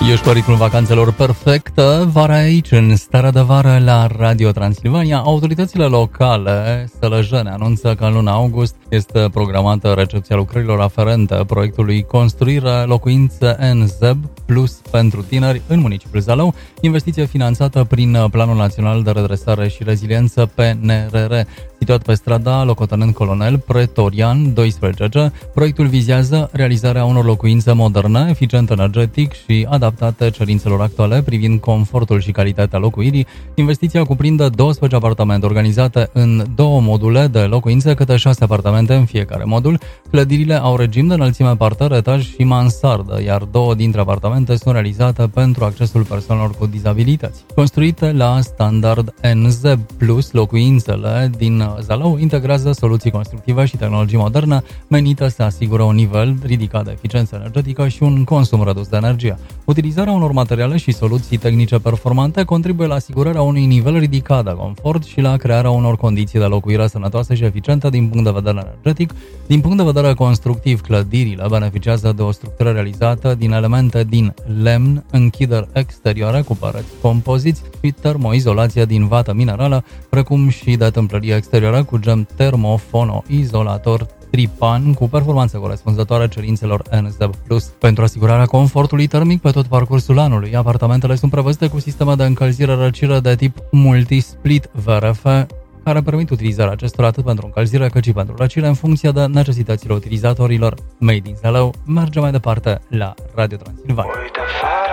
Ești ritmul vacanțelor perfectă. Vara aici, în starea de vară la Radio Transilvania. Autoritățile locale sălăjene anunță că în luna august este programată recepția lucrărilor aferente proiectului Construire locuințe NZEB Plus pentru tineri în municipiul Zalău, investiție finanțată prin Planul Național de Redresare și Reziliență PNRR. Situat pe strada Locotenent Colonel Pretorian 12G, proiectul vizează realizarea unor locuințe moderne, eficiente energetic și adaptate cerințelor actuale privind confortul și calitatea locuirii. Investiția cuprinde 12 apartamente organizate în 2 module de locuințe, câte 6 apartamente în fiecare modul. Clădirile au regim de înălțime parter, etaj și mansardă, iar 2 dintre apartamente sunt realizate pentru accesul persoanelor cu dizabilități. Construite la standard NZEB Plus, locuințele din Zalău integrează soluții constructive și tehnologii moderne menite să asigură un nivel ridicat de eficiență energetică și un consum redus de energie. Utilizarea unor materiale și soluții tehnice performante contribuie la asigurarea unui nivel ridicat de confort și la crearea unor condiții de locuire sănătoase și eficiente din punct de vedere energetic. Din punct de vedere constructiv, clădirile beneficiază de o structură realizată din elemente din lemn, închideri exterioare cu pereți compoziți și termoizolație din vată minerală, precum și de tâmplărie exterioară cu gem termofonoizolator Tripan cu performanță corespunzătoare cerințelor NZEB+. Pentru asigurarea confortului termic pe tot parcursul anului, apartamentele sunt prevăzute cu sisteme de încălzire-răcire de tip multi-split VRF, care permit utilizarea acestora atât pentru încălzire cât și pentru răcire în funcție de necesitățile utilizatorilor. Made in Zalău merge mai departe la Radio Transilvania.